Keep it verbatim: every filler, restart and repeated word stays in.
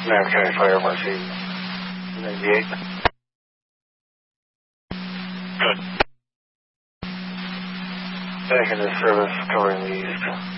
Madison County Fire Emergency ninety-eight. Good. Back into service covering the east.